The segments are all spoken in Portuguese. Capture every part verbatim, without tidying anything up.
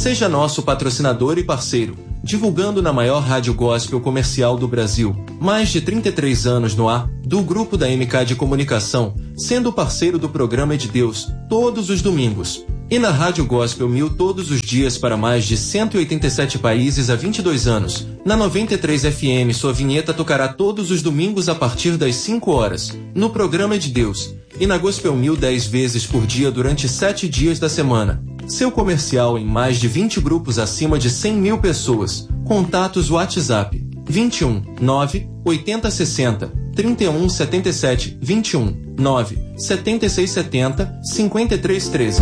Seja nosso patrocinador e parceiro, divulgando na maior rádio gospel comercial do Brasil. Mais de trinta e três anos no ar, do grupo da M K de Comunicação, sendo parceiro do programa de Deus, todos os domingos. E na Rádio Gospel Mil todos os dias para mais de cento e oitenta e sete países há vinte e dois anos. Na noventa e três F M, sua vinheta tocará todos os domingos a partir das cinco horas, no programa de Deus. E na Gospel Mil dez vezes por dia durante sete dias da semana. Seu comercial em mais de vinte grupos acima de cem mil pessoas. Contatos WhatsApp vinte e um, nove, oitenta, sessenta, trinta e um, setenta e sete, vinte e um, nove, setenta e seis, setenta, cinquenta e três, treze.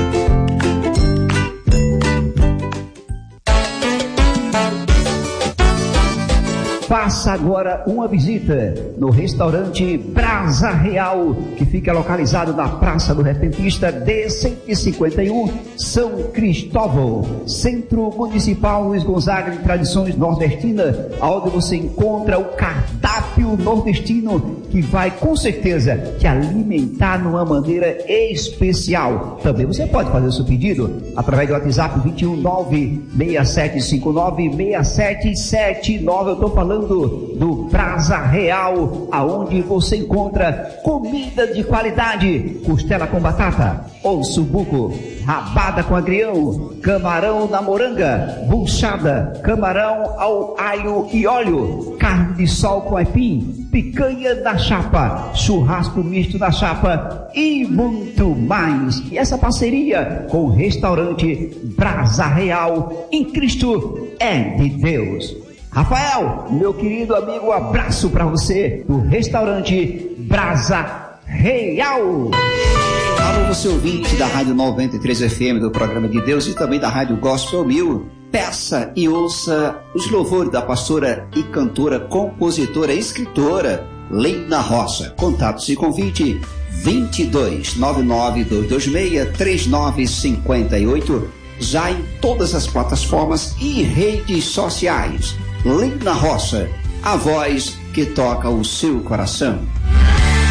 Faça agora uma visita no restaurante Brasa Real, que fica localizado na Praça do Repentista D cento e cinquenta e um, São Cristóvão, Centro Municipal Luiz Gonzaga de Tradições Nordestinas, onde você encontra o cardápio nordestino que vai com certeza te alimentar de uma maneira especial. Também você pode fazer o seu pedido através do WhatsApp vinte e um, nove, seis sete cinco nove, seis sete sete nove. Eu estou falando do Brasa Real, aonde você encontra comida de qualidade, costela com batata, osso buco, rabada com agrião, camarão na moranga, buchada, camarão ao alho e óleo, carne de sol com aipim, picanha na chapa, churrasco misto na chapa e muito mais. E essa parceria com o restaurante Brasa Real em Cristo é de Deus. Rafael, meu querido amigo, um abraço para você do restaurante Brasa Real. Alô, você ouvinte da Rádio noventa e três F M, do programa de Deus, e também da Rádio Gospel Mil. Peça e ouça os louvores da pastora e cantora, compositora e escritora Lina Rocha. Contatos e convite vinte e dois, nove nove dois dois seis, três nove cinco oito, já em todas as plataformas e redes sociais. Lina Rocha, a voz que toca o seu coração.